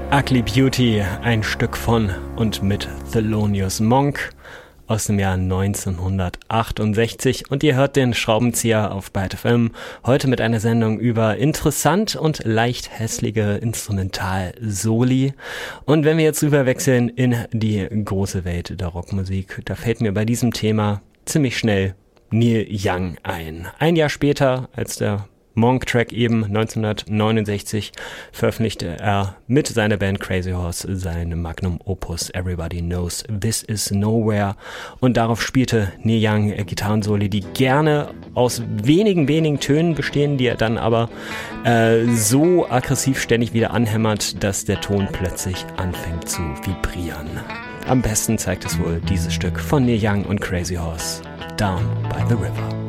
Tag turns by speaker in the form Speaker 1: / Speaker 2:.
Speaker 1: Ugly Beauty, ein Stück von und mit Thelonious Monk aus dem Jahr 1968 und ihr hört den Schraubenzieher auf Byte FM, heute mit einer Sendung über interessant und leicht hässliche Instrumental-Soli. Und wenn wir jetzt rüberwechseln in die große Welt der Rockmusik, da fällt mir bei diesem Thema ziemlich schnell Neil Young ein. Ein Jahr später, als der Monk-Track eben 1969 veröffentlichte er mit seiner Band Crazy Horse sein Magnum Opus Everybody Knows This Is Nowhere und darauf spielte Neil Young Gitarrensoli, die gerne aus wenigen Tönen bestehen, die er dann aber so aggressiv ständig wieder anhämmert, dass der Ton plötzlich anfängt zu vibrieren. Am besten zeigt es wohl dieses Stück von Neil Young und Crazy Horse, Down by the River.